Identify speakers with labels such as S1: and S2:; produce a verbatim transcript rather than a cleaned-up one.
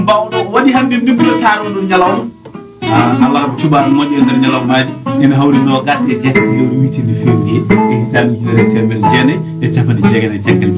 S1: mbawɗo waɗi hannde ndimdude taroɗo ñalawma Allah ko tubaaɓe moƴƴo e nder ñalawmaaji ene hawri no gatte e jeetati lewru witinde février e hitande ujunere e temedde jeenayi e capanɗe jeegom e jeegom